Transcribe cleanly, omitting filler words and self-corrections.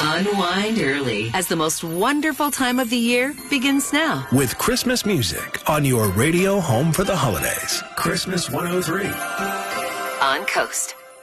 Unwind early as the most wonderful time of the year begins now. With Christmas music on your radio home for the holidays. Christmas 103. On Coast.